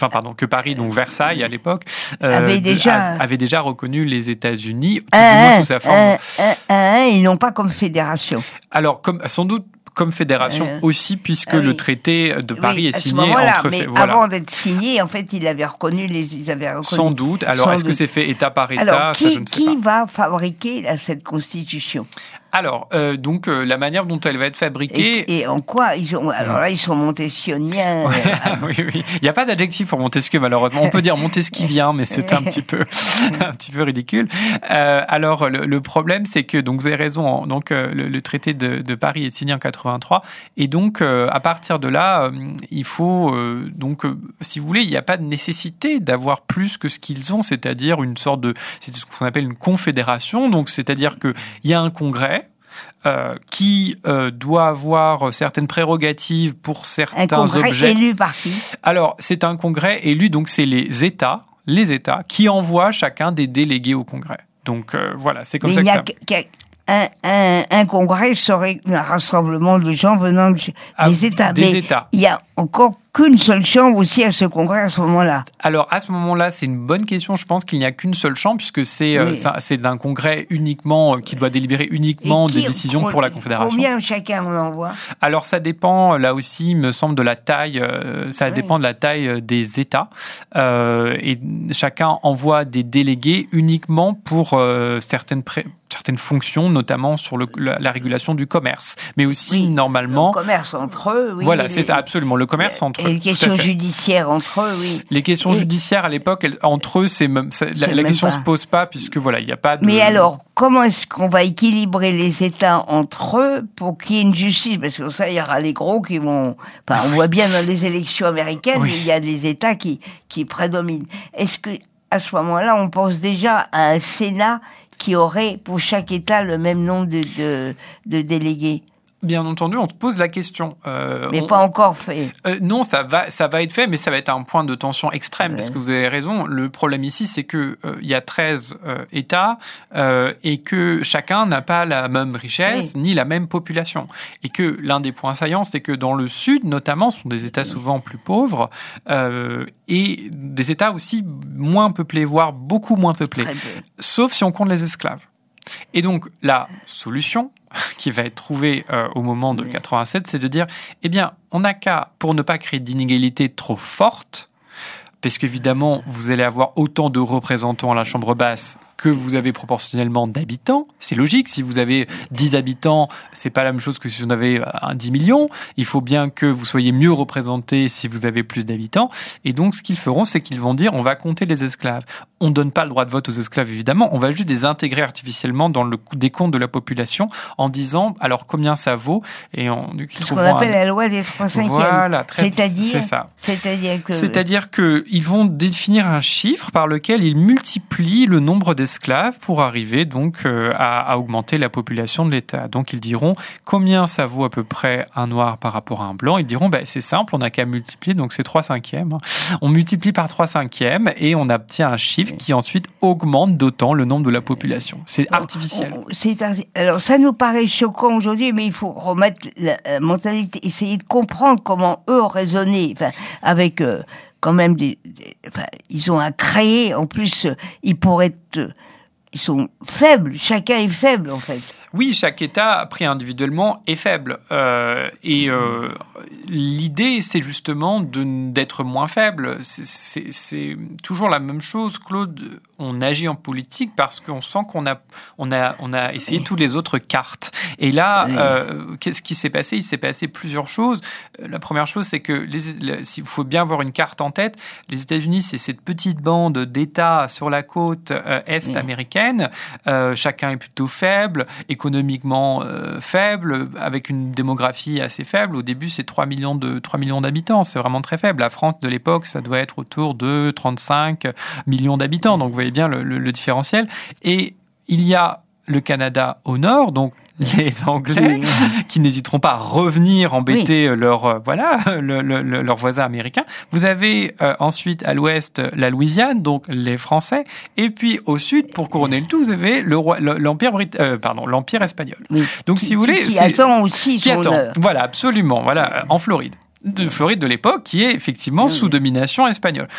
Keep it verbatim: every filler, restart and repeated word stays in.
Enfin, pardon, que Paris, donc Versailles à l'époque, euh, avait, déjà... de, avait déjà reconnu les États-Unis, tout un, du moins sous sa forme. Un, un, un, et non pas comme fédération. Alors, comme, sans doute comme fédération euh, aussi, puisque ah oui. le traité de Paris oui, est signé entre mais ces... Voilà. Avant d'être signé, en fait, il avait reconnu les... Ils avaient reconnu. Sans doute. Alors, sans est-ce doute. que c'est fait État par État? Alors, qui, ça, je ne sais qui pas. va fabriquer là, cette constitution? Alors, euh, donc, euh, la manière dont elle va être fabriquée... Et, et en quoi ils ont... Alors là, ils sont montesquioniens. Ouais, euh, oui, oui. Il n'y a pas d'adjectif pour Montesquieu, malheureusement. On peut dire montesquivien, mais c'est un petit peu, un petit peu ridicule. Euh, alors, le, le problème, c'est que, donc, vous avez raison, donc, euh, le, le traité de, de Paris est signé en quatre-vingt-trois. Et donc, euh, à partir de là, euh, il faut... Euh, donc, euh, si vous voulez, il n'y a pas de nécessité d'avoir plus que ce qu'ils ont, c'est-à-dire une sorte de... C'est ce qu'on appelle une confédération. Donc, c'est-à-dire qu'il y a un congrès, Euh, qui euh, doit avoir certaines prérogatives pour certains objets. Un congrès objets. élu par qui? Alors, c'est un congrès élu, donc c'est les États, les États qui envoient chacun des délégués au congrès. Donc euh, voilà, c'est comme Mais ça il que y a ça... qu- un, un, un congrès serait un rassemblement de gens venant de, ah, des États. Des Mais États. il y a encore qu'une seule chambre aussi à ce congrès à ce moment-là. Alors, à ce moment-là, c'est une bonne question. Je pense qu'il n'y a qu'une seule chambre, puisque c'est, oui. euh, ça, c'est un congrès uniquement, euh, qui doit délibérer uniquement qui, des décisions pour la Confédération. Combien chacun on envoie? Alors, ça dépend, là aussi, il me semble, de la taille, euh, ça oui. dépend de la taille des États. Euh, et chacun envoie des délégués uniquement pour euh, certaines pré- certaines fonctions, notamment sur le, la, la régulation du commerce. Mais aussi, oui, normalement... Le commerce entre eux, oui. Voilà, c'est ça, absolument. Le commerce entre eux. Et les questions judiciaires entre eux, oui. Les questions et... judiciaires, à l'époque, elles, entre eux, c'est même, c'est, la, la question ne se pose pas, puisque voilà, il n'y a pas de... Mais alors, comment est-ce qu'on va équilibrer les États entre eux pour qu'il y ait une justice? Parce que ça, il y aura les gros qui vont... Enfin, on voit bien dans les élections américaines, oui. il y a des États qui, qui prédominent. Est-ce que à ce moment-là, on pense déjà à un Sénat qui aurait pour chaque État le même nombre de, de, de délégués? Bien entendu, on te pose la question. Euh, mais on, pas encore fait. Euh, non, ça va, ça va être fait, mais ça va être un point de tension extrême, ouais. parce que vous avez raison. Le problème ici, c'est que euh, il y a treize euh, États euh, et que chacun n'a pas la même richesse oui. ni la même population. Et que l'un des points saillants, c'est que dans le Sud, notamment, ce sont des États souvent plus pauvres euh, et des États aussi moins peuplés, voire beaucoup moins peuplés, sauf si on compte les esclaves. Et donc, la solution qui va être trouvée euh, au moment de quatre-vingt-sept, c'est de dire, eh bien, on n'a qu'à, pour ne pas créer d'inégalités trop fortes, parce qu'évidemment, vous allez avoir autant de représentants à la Chambre basse que vous avez proportionnellement d'habitants. C'est logique, si vous avez dix habitants, c'est pas la même chose que si vous en avez dix millions. Il faut bien que vous soyez mieux représentés si vous avez plus d'habitants. Et donc, ce qu'ils feront, c'est qu'ils vont dire, on va compter les esclaves. On ne donne pas le droit de vote aux esclaves, évidemment. On va juste les intégrer artificiellement dans le décompte de la population en disant, alors, combien ça vaut? Et on, c'est ce qu'on appelle un... la loi des trois cinquièmes. Voilà, très... C'est-à-dire, c'est ça. C'est-à-dire que... C'est-à-dire qu'ils vont définir un chiffre par lequel ils multiplient le nombre d'esclaves esclaves pour arriver donc euh, à, à augmenter la population de l'État. Donc ils diront combien ça vaut à peu près un noir par rapport à un blanc. Ils diront ben, c'est simple, on n'a qu'à multiplier, donc c'est trois cinquièmes. On multiplie par trois cinquièmes et on obtient un chiffre qui ensuite augmente d'autant le nombre de la population. C'est artificiel. C'est, alors ça nous paraît choquant aujourd'hui, mais il faut remettre la, la mentalité, essayer de comprendre comment eux ont raisonné enfin, avec... Euh, quand même, des, des, enfin, ils ont à créer. En plus, ils pourraient être, ils sont faibles. Chacun est faible, en fait. Oui, chaque État, pris individuellement, est faible. Euh, et euh, l'idée, c'est justement de, d'être moins faible. C'est, c'est, c'est toujours la même chose, Claude. On agit en politique parce qu'on sent qu'on a, on a, on a essayé oui. toutes les autres cartes. Et là, oui. euh, qu'est-ce qui s'est passé? Il s'est passé plusieurs choses. La première chose, c'est que il faut bien avoir une carte en tête. Les États-Unis, c'est cette petite bande d'États sur la côte euh, est oui. américaine. Euh, chacun est plutôt faible, économiquement euh, faible, avec une démographie assez faible. Au début, c'est trois millions de trois millions d'habitants. C'est vraiment très faible. La France de l'époque, ça doit être autour de trente-cinq millions d'habitants. Donc, vous voyez bien le, le, le différentiel. Et il y a le Canada au nord, donc les Anglais qui n'hésiteront pas à revenir embêter oui. leur euh, voilà le, le, le, leurs voisins américains. Vous avez euh, ensuite à l'ouest la Louisiane, donc les Français, et puis au sud, pour couronner le tout, vous avez le roi, le, l'empire Brit- euh, pardon l'empire espagnol. Oui. Donc qui, si vous voulez, qui c'est, attend aussi qui son attend. heure. Voilà, absolument. Voilà, en Floride. De Floride de l'époque, qui est effectivement oui. sous domination espagnole.